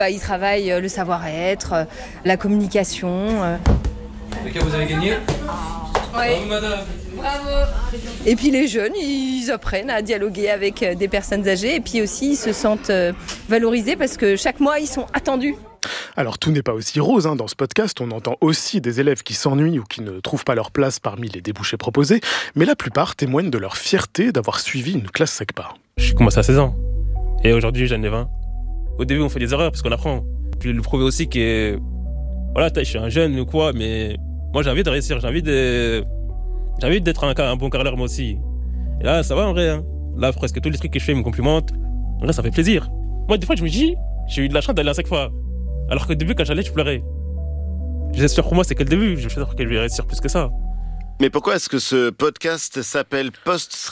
Ils travaillent le savoir-être, la communication. Les gars, vous avez gagné ? Ouais. Bravo, madame. Bravo. Et puis les jeunes, ils apprennent à dialoguer avec des personnes âgées et puis aussi ils se sentent valorisés parce que chaque mois ils sont attendus. Alors tout n'est pas aussi rose, dans ce podcast, on entend aussi des élèves qui s'ennuient ou qui ne trouvent pas leur place parmi les débouchés proposés, mais la plupart témoignent de leur fierté d'avoir suivi une classe SECPA. Je commence à 16 ans et aujourd'hui j'en ai 20. Au début on fait des erreurs parce qu'on apprend. Puis le prouver aussi que voilà, je suis un jeune ou quoi, mais moi j'ai envie de réussir, j'ai envie d'être un bon carrière moi aussi. Et là ça va en vrai. Là presque tous les trucs que je fais me complimentent. En vrai ça fait plaisir. Moi des fois je me dis, j'ai eu de la chance d'aller à SECPA. Alors qu'au début quand j'allais je pleurais. J'espère pour moi c'est que le début, je suis sûr que je vais réussir plus que ça. Mais pourquoi est-ce que ce podcast s'appelle Post-Scriptum ?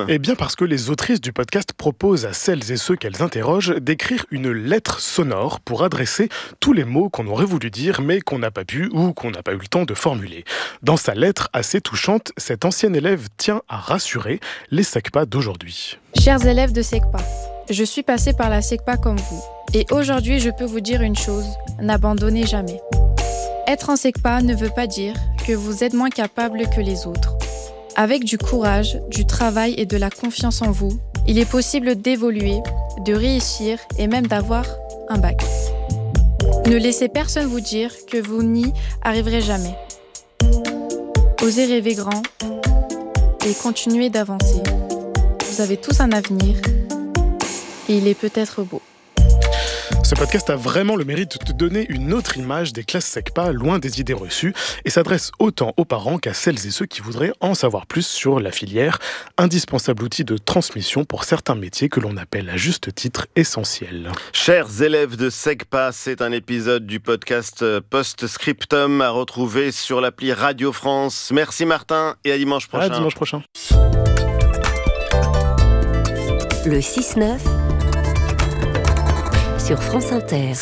Eh bien parce que les autrices du podcast proposent à celles et ceux qu'elles interrogent d'écrire une lettre sonore pour adresser tous les mots qu'on aurait voulu dire mais qu'on n'a pas pu ou qu'on n'a pas eu le temps de formuler. Dans sa lettre assez touchante, cette ancienne élève tient à rassurer les SECPA d'aujourd'hui. Chers élèves de SECPA, je suis passée par la SECPA comme vous. Et aujourd'hui, je peux vous dire une chose, n'abandonnez jamais. Être en SECPA ne veut pas dire que vous êtes moins capable que les autres. Avec du courage, du travail et de la confiance en vous, il est possible d'évoluer, de réussir et même d'avoir un bac. Ne laissez personne vous dire que vous n'y arriverez jamais. Osez rêver grand et continuez d'avancer. Vous avez tous un avenir et il est peut-être beau. Ce podcast a vraiment le mérite de donner une autre image des classes SECPA, loin des idées reçues, et s'adresse autant aux parents qu'à celles et ceux qui voudraient en savoir plus sur la filière, indispensable outil de transmission pour certains métiers que l'on appelle à juste titre essentiels. Chers élèves de SECPA, c'est un épisode du podcast Post-Scriptum à retrouver sur l'appli Radio France. Merci Martin et à dimanche prochain. À dimanche prochain. Le 6-9 sur France Inter.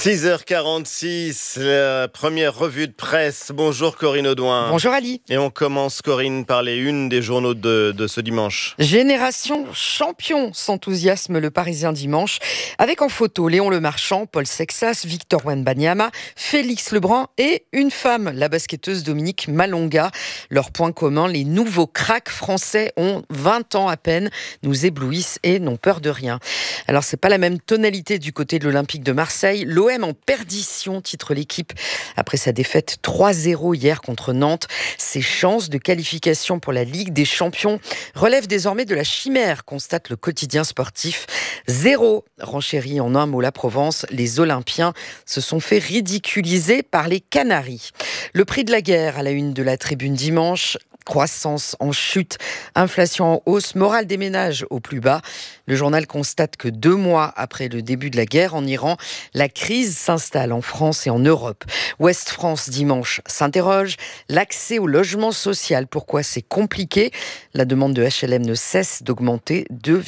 6h46, la première revue de presse. Bonjour Corinne Audouin. Bonjour Ali. Et on commence Corinne par les unes des journaux de ce dimanche. Génération champion, s'enthousiasme le Parisien dimanche, avec en photo Léon Lemarchand, Paul Sexas, Victor Wembanyama, Félix Lebrun et une femme, la basketteuse Dominique Malonga. Leur point commun, les nouveaux cracks français ont 20 ans à peine, nous éblouissent et n'ont peur de rien. Alors c'est pas la même tonalité du côté de l'Olympique de Marseille. L'OM en perdition, titre l'équipe, après sa défaite 3-0 hier contre Nantes. Ses chances de qualification pour la Ligue des Champions relèvent désormais de la chimère, constate le quotidien sportif. 0 renchérit en un mot la Provence. Les Olympiens se sont fait ridiculiser par les Canaries. Le prix de la guerre à la une de la Tribune dimanche. Croissance en chute, inflation en hausse, morale des ménages au plus bas. Le journal constate que 2 mois après le début de la guerre en Iran, la crise s'installe en France et en Europe. Ouest France dimanche s'interroge. L'accès au logement social, pourquoi c'est compliqué ? La demande de HLM ne cesse d'augmenter,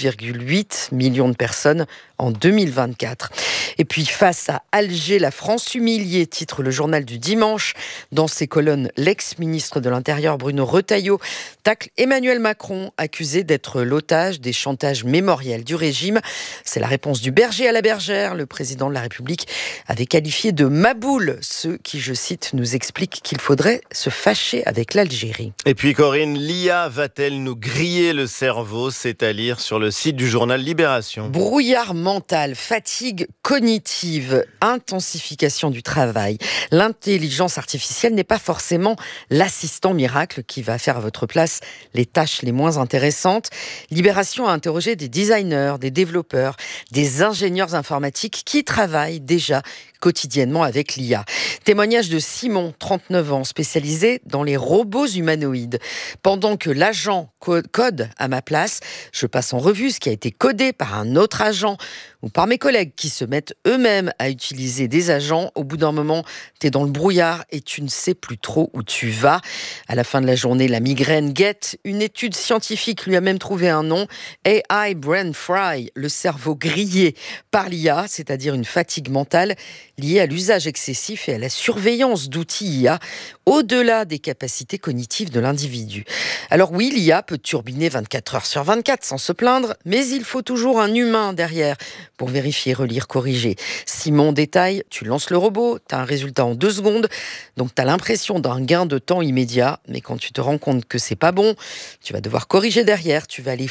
2,8 millions de personnes en 2024. Et puis face à Alger, la France humiliée, titre le journal du dimanche. Dans ses colonnes, l'ex-ministre de l'Intérieur Bruno Retailleau tacle Emmanuel Macron, accusé d'être l'otage des chantages mémoriels du régime. C'est la réponse du berger à la bergère. Le président de la République avait qualifié de maboule ceux qui, je cite, nous expliquent qu'il faudrait se fâcher avec l'Algérie. Et puis Corinne, l'IA va-t-elle nous griller le cerveau ? C'est à lire sur le site du journal Libération. Brouillard mental, fatigue cognitive, intensification du travail. L'intelligence artificielle n'est pas forcément l'assistant miracle qui va faire à votre place les tâches les moins intéressantes. Libération a interrogé des designers, des développeurs, des ingénieurs informatiques qui travaillent déjà quotidiennement avec l'IA. Témoignage de Simon, 39 ans, spécialisé dans les robots humanoïdes. Pendant que l'agent code à ma place, je passe en revue ce qui a été codé par un autre agent ou par mes collègues qui se mettent eux-mêmes à utiliser des agents. Au bout d'un moment, t'es dans le brouillard et tu ne sais plus trop où tu vas. À la fin de la journée, la migraine guette. Une étude scientifique lui a même trouvé un nom. AI Brain Fry, le cerveau grillé par l'IA, c'est-à-dire une fatigue mentale liées à l'usage excessif et à la surveillance d'outils IA au-delà des capacités cognitives de l'individu. Alors oui, l'IA peut turbiner 24 heures sur 24 sans se plaindre, mais il faut toujours un humain derrière pour vérifier, relire, corriger. Simon détaille, tu lances le robot, tu as un résultat en 2 secondes, donc tu as l'impression d'un gain de temps immédiat, mais quand tu te rends compte que c'est pas bon, tu vas devoir corriger derrière, tu vas aller